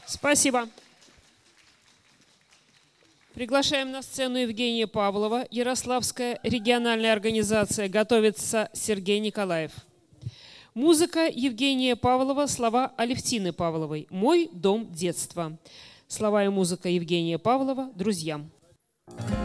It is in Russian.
Спасибо. Приглашаем на сцену Евгения Павлова, Ярославская региональная организация «Готовится» Сергей Николаев. Музыка Евгения Павлова, слова Алевтины Павловой «Мой дом детства». Слова и музыка Евгения Павлова «Друзьям».